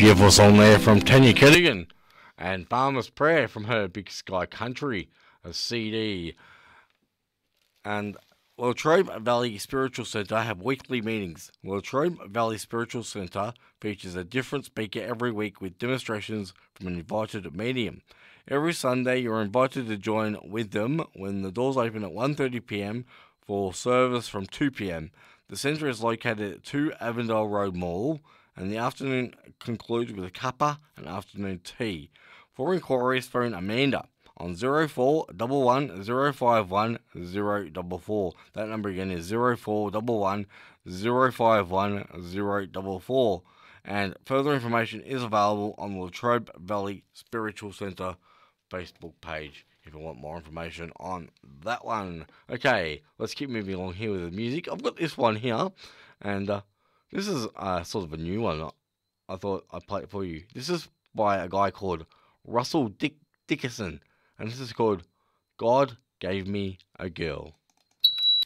beautiful song there from Tanya Kerrigan and Farmer's Prayer from her Big Sky Country, a CD. And Latrobe Valley Spiritual Centre have weekly meetings. Latrobe Valley Spiritual Centre features a different speaker every week with demonstrations from an invited medium. Every Sunday you're invited to join with them when the doors open at 1:30pm for service from 2pm. The centre is located at 2 Avondale Road Mall, and the afternoon concludes with a cuppa and afternoon tea. For inquiries, phone Amanda on 0411 051 044. That number again is 0411 051 044. And further information is available on the Latrobe Valley Spiritual Centre Facebook page if you want more information on that one. Okay, let's keep moving along here with the music. I've got this one here, and this is sort of a new one. I thought I'd play it for you. This is by a guy called Russell Dickerson, and this is called God Gave Me a Girl.